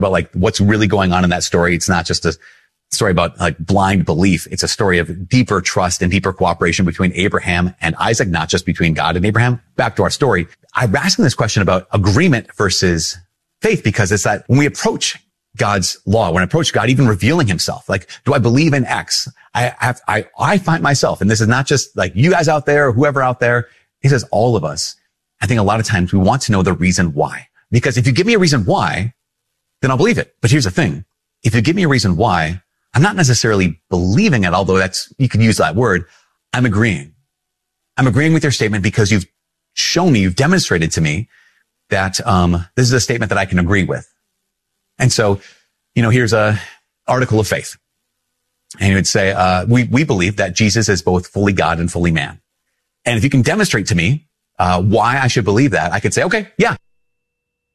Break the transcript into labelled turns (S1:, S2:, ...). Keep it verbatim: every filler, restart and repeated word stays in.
S1: about like what's really going on in that story. It's not just a story about like blind belief. It's a story of deeper trust and deeper cooperation between Abraham and Isaac, not just between God and Abraham. Back to our story. I'm asking this question about agreement versus faith because it's that when we approach God's law, when I approach God, even revealing himself, like, do I believe in X? I have, I, I find myself, and this is not just like you guys out there or whoever out there. He says all of us. I think a lot of times we want to know the reason why, because if you give me a reason why, then I'll believe it. But here's the thing. If you give me a reason why, I'm not necessarily believing it, although that's, you could use that word. I'm agreeing. I'm agreeing with your statement because you've shown me, you've demonstrated to me that, um, this is a statement that I can agree with. And so, you know, here's a article of faith. And he would say, uh, we, we believe that Jesus is both fully God and fully man. And if you can demonstrate to me, uh, why I should believe that, I could say, okay, yeah,